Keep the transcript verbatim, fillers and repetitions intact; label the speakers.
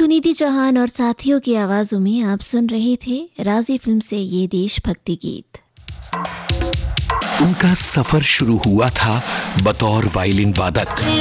Speaker 1: सुनीति चौहान और साथियों की आवाजों में आप सुन रहे थे राजी फिल्म से ये देशभक्ति गीत।
Speaker 2: उनका सफर शुरू हुआ था बतौर वायलिन वादक।